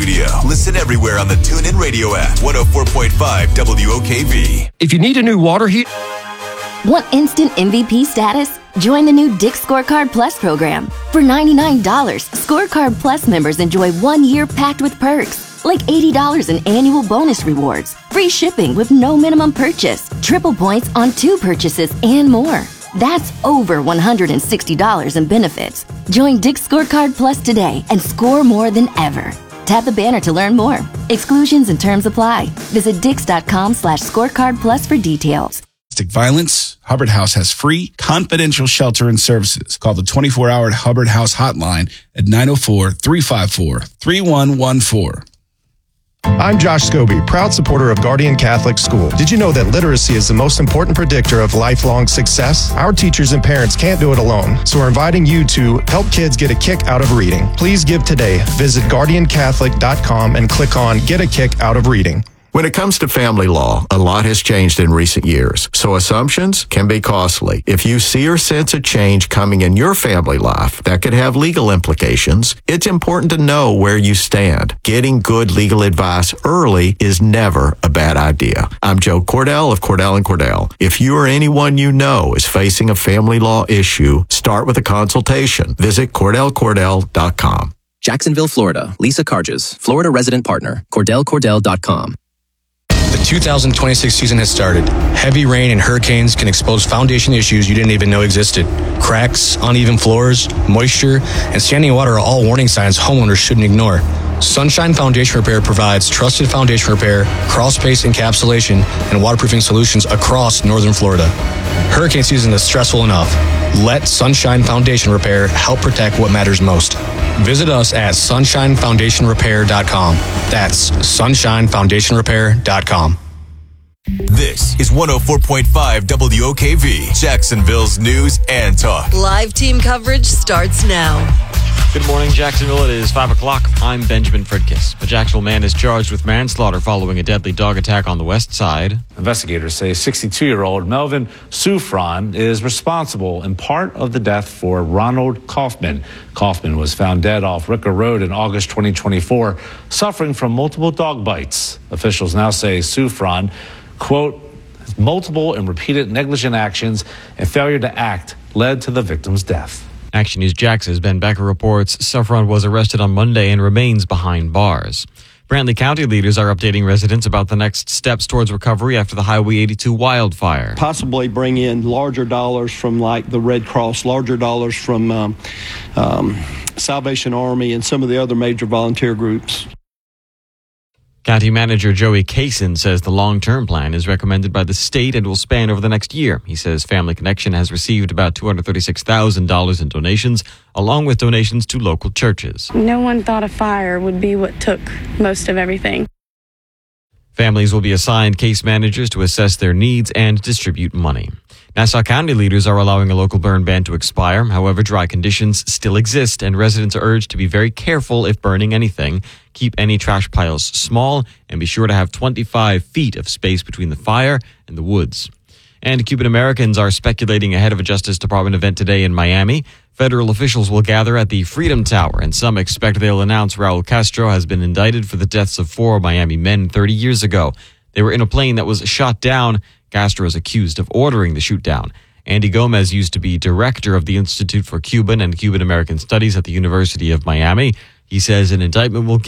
Radio. Listen everywhere on the TuneIn Radio app. 104.5 WOKV. If you need a new water heater... Want instant MVP status? Join the new Dick's Scorecard Plus program. For $99, Scorecard Plus members enjoy 1 year packed with perks, like $80 in annual bonus rewards, free shipping with no minimum purchase, triple points on 2 purchases, and more. That's over $160 in benefits. Join Dick's Scorecard Plus today and score more than ever. Tap the banner to learn more. Exclusions and terms apply. Visit dix.com/scorecardplus for details. Violence, Hubbard House has free, confidential shelter and services. Call the 24-hour Hubbard House hotline at 904-354-3114. I'm Josh Scobie, proud supporter of Guardian Catholic School. Did you know that literacy is the most important predictor of lifelong success? Our teachers and parents can't do it alone, so we're inviting you to help kids get a kick out of reading. Please give today. Visit guardiancatholic.com and click on Get a Kick Out of Reading. When it comes to family law, a lot has changed in recent years, so assumptions can be costly. If you see or sense a change coming in your family life that could have legal implications, it's important to know where you stand. Getting good legal advice early is never a bad idea. I'm Joe Cordell of Cordell & Cordell. If you or anyone you know is facing a family law issue, start with a consultation. Visit CordellCordell.com. Jacksonville, Florida. Lisa Carges, Florida resident partner. CordellCordell.com. The 2026 season has started. Heavy rain and hurricanes can expose foundation issues you didn't even know existed. Cracks, uneven floors, moisture, and standing water are all warning signs homeowners shouldn't ignore. Sunshine Foundation Repair provides trusted foundation repair, crawl space encapsulation, and waterproofing solutions across northern Florida. Hurricane season is stressful enough. Let Sunshine Foundation Repair help protect what matters most. Visit us at sunshinefoundationrepair.com. That's sunshinefoundationrepair.com. This is 104.5 WOKV, Jacksonville's news and talk. Live team coverage starts now. Good morning, Jacksonville. It is 5 o'clock. I'm Benjamin Fridkiss. A Jacksonville man is charged with manslaughter following a deadly dog attack on the west side. Investigators say 62-year-old Melvin Soufran is responsible in part of the death for Ronald Kaufman. Kaufman was found dead off Ricker Road in August 2024, suffering from multiple dog bites. Officials now say Soufran, quote, multiple and repeated negligent actions and failure to act led to the victim's death. Action News Jax's Ben Becker reports Soufran was arrested on Monday and remains behind bars. Brantley County leaders are updating residents about the next steps towards recovery after the Highway 82 wildfire. Possibly bring in larger dollars from like the Red Cross, larger dollars from Salvation Army and some of the other major volunteer groups. County Manager Joey Kaysen says the long-term plan is recommended by the state and will span over the next year. He says Family Connection has received about $236,000 in donations, along with donations to local churches. No one thought a fire would be what took most of everything. Families will be assigned case managers to assess their needs and distribute money. Nassau County leaders are allowing a local burn ban to expire. However, dry conditions still exist, and residents are urged to be very careful if burning anything. Keep any trash piles small, and be sure to have 25 feet of space between the fire and the woods. And Cuban Americans are speculating ahead of a Justice Department event today in Miami. Federal officials will gather at the Freedom Tower, and some expect they'll announce Raul Castro has been indicted for the deaths of 4 Miami men 30 years ago. They were in a plane that was shot down. Castro is accused of ordering the shoot-down. Andy Gomez used to be director of the Institute for Cuban and Cuban American Studies at the University of Miami. He says an indictment will